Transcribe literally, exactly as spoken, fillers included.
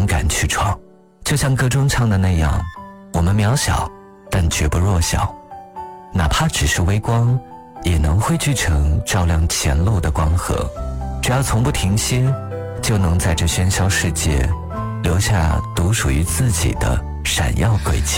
勇敢去闯。就像歌中唱的那样，我们渺小，但绝不弱小，哪怕只是微光，也能汇聚成照亮前路的光河。只要从不停歇，就能在这喧嚣世界留下独属于自己的闪耀轨迹。